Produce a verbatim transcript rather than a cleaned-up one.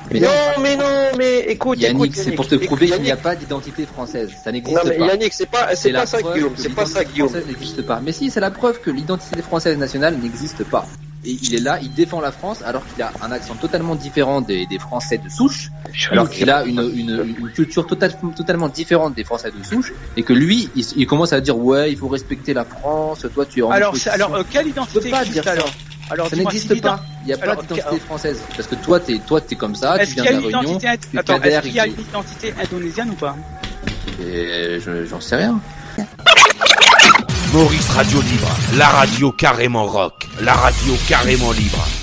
Mais non, non, mais non, mais écoute, Yannick, écoute, c'est Yannick, pour te prouver écoute, qu'il n'y a Yannick. pas d'identité française. Ça n'existe Non, mais pas. Yannick, c'est pas, c'est pas ça, Guillaume, c'est pas ça, Guillaume. L'identité française n'existe pas. Mais si, c'est la preuve que l'identité française nationale n'existe pas. Et il est là, il défend la France alors qu'il a un accent totalement différent des, des Français de souche, alors qu'il a une, une, une culture total, totalement différente des Français de souche, et que lui, il, il commence à dire ouais, il faut respecter la France. Toi, tu es en alors, alors euh, quelle identité pas existe dire alors? Ça. Alors, ça n'existe pas. Il n'y a alors, pas d'identité okay. française. Parce que toi, t'es, toi, t'es comme ça. Est-ce tu viens qu'il y a de une la Réunion. identité, Tu attends, cadères, est-ce qu'il y a il... une identité indonésienne ou pas? Et je, j'en sais rien. Maurice Radio Libre, la radio carrément rock, la radio carrément libre.